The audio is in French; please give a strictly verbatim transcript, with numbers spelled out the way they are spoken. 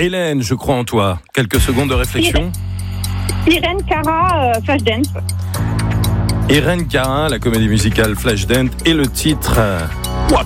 Hélène, je crois en toi. Quelques secondes de réflexion. Irène Cara, euh, Flashdance. Irène Cara, la comédie musicale Flashdance et le titre...